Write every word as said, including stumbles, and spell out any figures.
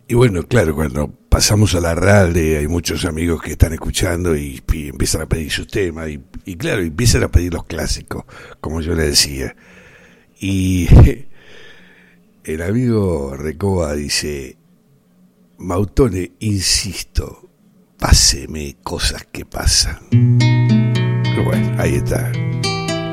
y bueno, claro, cuando pasamos a la radio hay muchos amigos que están escuchando y, y empiezan a pedir sus temas y, y claro, empiezan a pedir los clásicos, como yo le decía. Y el amigo Recoba dice: Mautone, insisto, páseme cosas que pasan. Pero bueno, ahí está.